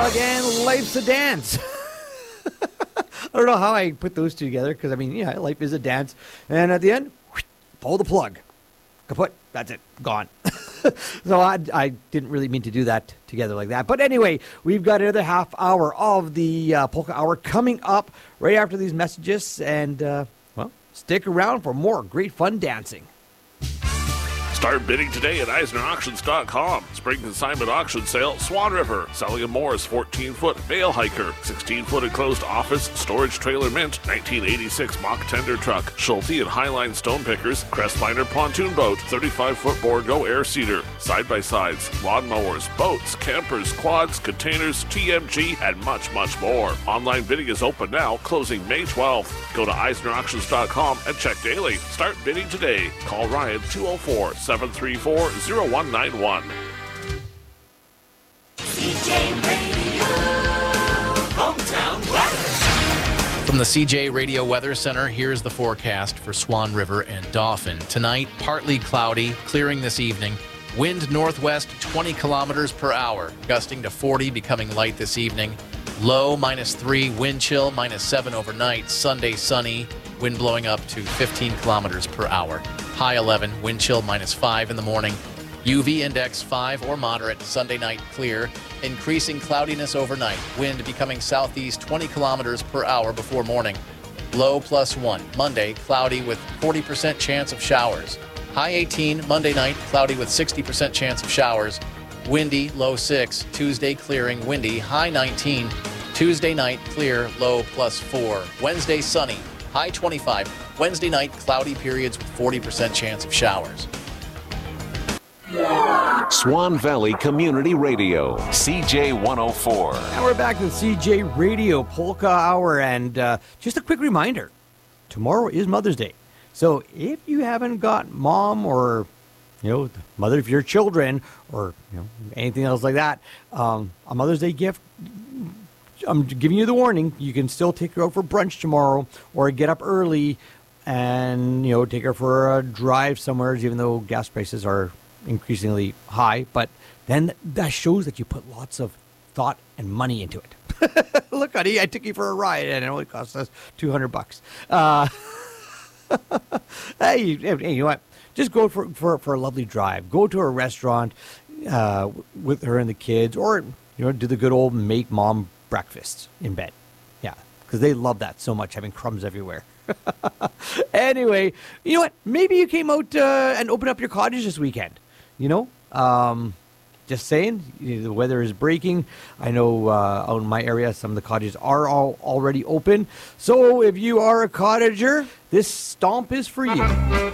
Plug and Life's a Dance. I don't know how I put those two together because, I mean, yeah, life is a dance. And at the end, pull the plug. Kaput. That's it. Gone. So I didn't really mean to do that together like that. But anyway, we've got another half hour of the Polka Hour coming up right after these messages. And, well, stick around for more great fun dancing. Start bidding today at EisnerAuctions.com. Spring consignment auction sale, Swan River. Selling a Morris 14-foot Vale Hiker, 16-foot enclosed office storage trailer mint, 1986 mock tender truck, Schulte and Highline stone pickers, Crestliner pontoon boat, 35-foot Borgo air seeder, side-by-sides, lawn mowers, boats, campers, quads, containers, TMG, and much, much more. Online bidding is open now, closing May 12th. Go to EisnerAuctions.com and check daily. Start bidding today. Call Ryan 204-734-0191. CJ Radio, hometown weather. From the CJ Radio Weather Center, here's the forecast for Swan River and Dauphin. Tonight, partly cloudy, clearing this evening. Wind northwest 20 kilometers per hour, gusting to 40, becoming light this evening. Low -3, wind chill -7 overnight. Sunday sunny, wind blowing up to 15 kilometers per hour. High 11, wind chill -5 in the morning. UV index 5 or moderate. Sunday night clear. Increasing cloudiness overnight. Wind becoming southeast 20 kilometers per hour before morning. Low +1. Monday cloudy with 40% chance of showers. High 18, Monday night cloudy with 60% chance of showers. Windy, low 6. Tuesday clearing, windy, high 19. Tuesday night clear, low +4. Wednesday sunny, high 25. Wednesday night cloudy periods with 40% chance of showers. Swan Valley Community Radio, CJ 104. And we're back to the CJ Radio Polka Hour. And just a quick reminder, tomorrow is Mother's Day. So if you haven't got mom or, you know, the mother of your children or, you know, anything else like that, a Mother's Day gift, I'm giving you the warning. You can still take her out for brunch tomorrow or get up early and, you know, take her for a drive somewhere, even though gas prices are increasingly high. But then that shows that you put lots of thought and money into it. Look, honey, I took you for a ride and it only cost us $200. Hey, you know what? Just go for a lovely drive. Go to a restaurant with her and the kids, or, you know, do the good old make mom breakfast in bed. Yeah, because they love that so much, having crumbs everywhere. Anyway, you know what? Maybe you came out and opened up your cottage this weekend. You know, just saying, the weather is breaking. I know out in my area, some of the cottages are all already open. So if you are a cottager, this stomp is for you.